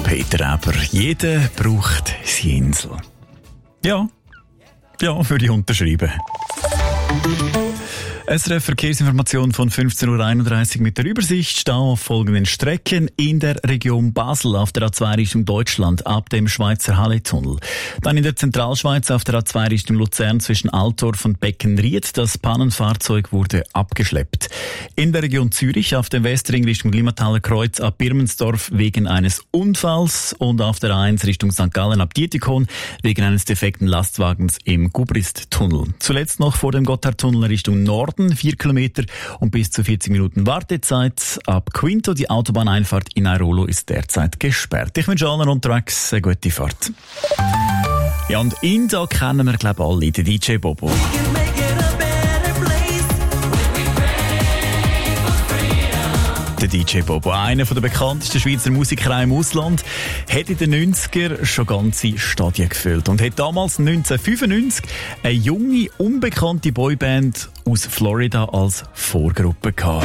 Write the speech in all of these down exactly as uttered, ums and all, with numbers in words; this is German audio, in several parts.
Peter Eber. Jeder braucht seine Insel. Ja, ja, würde ich unterschreiben. S R F Verkehrsinformation von fünfzehn Uhr einunddreißig mit der Übersicht. Stau auf folgenden Strecken in der Region Basel auf der A zwei Richtung Deutschland ab dem Schweizer Halletunnel. Dann in der Zentralschweiz auf der A zwei Richtung Luzern zwischen Altorf und Beckenried. Das Pannenfahrzeug wurde abgeschleppt. In der Region Zürich auf dem Westring Richtung Limmataler Kreuz ab Birmensdorf wegen eines Unfalls und auf der A eins Richtung Sankt Gallen ab Dietikon wegen eines defekten Lastwagens im Gubrist-Tunnel. Zuletzt noch vor dem Gotthardtunnel Richtung Norden vier Kilometer und bis zu vierzig Minuten Wartezeit. Ab Quinto, die Autobahneinfahrt in Airolo ist derzeit gesperrt. Ich wünsche allen unterwegs eine gute Fahrt. Ja, und ihn da kennen wir, glaube ich, alle, den D J Bobo. Der D J Bobo, einer der bekanntesten Schweizer Musiker im Ausland, hat in den neunziger schon ganze Stadien gefüllt und hat damals neunzehnhundertfünfundneunzig eine junge, unbekannte Boyband aus Florida als Vorgruppe gehabt.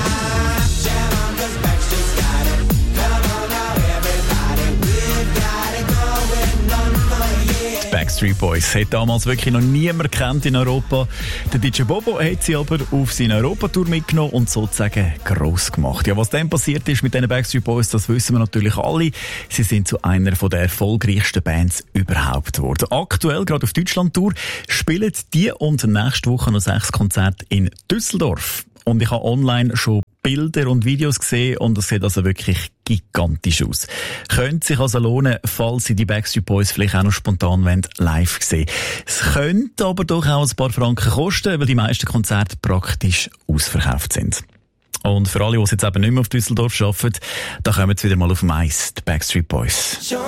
Backstreet Boys hat damals wirklich noch niemand kennt in Europa. Der D J Bobo hat sie aber auf seine Europatour mitgenommen und sozusagen gross gemacht. Ja, was dann passiert ist mit den Backstreet Boys, das wissen wir natürlich alle. Sie sind zu einer der erfolgreichsten Bands überhaupt geworden. Aktuell, gerade auf Deutschland-Tour, spielen die und nächste Woche noch sechs Konzerte in Düsseldorf. Und ich habe online schon Bilder und Videos gesehen und es sieht also wirklich gigantisch aus. Könnte sich also lohnen, falls Sie die Backstreet Boys vielleicht auch noch spontan wollen, live sehen. Es könnte aber doch auch ein paar Franken kosten, weil die meisten Konzerte praktisch ausverkauft sind. Und für alle, die es jetzt eben nicht mehr auf Düsseldorf arbeiten, da kommen jetzt wieder mal auf dem Eis, die Backstreet Boys.